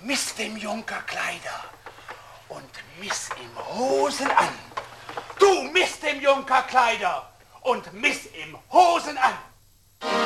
miss dem Junker Kleider und miss ihm Hosen an. Du miss dem Junker Kleider und miss ihm Hosen an.